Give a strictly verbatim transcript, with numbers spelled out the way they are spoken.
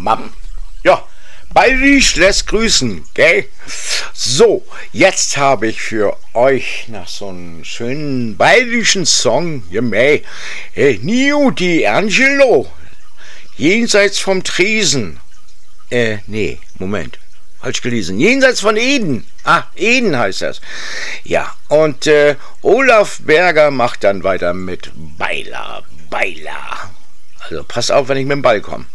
Mam. Ja, bayerisch lässt grüßen, gell? So, jetzt habe ich für euch noch so einen schönen bayerischen Song, ja mei, äh, Nio di Angelo, jenseits vom Tresen. Äh, nee, Moment, falsch gelesen, jenseits von Eden. Ah, Eden heißt das. Ja, und äh, Olaf Berger macht dann weiter mit Baila, Baila. Also passt auf, wenn ich mit dem Ball komme.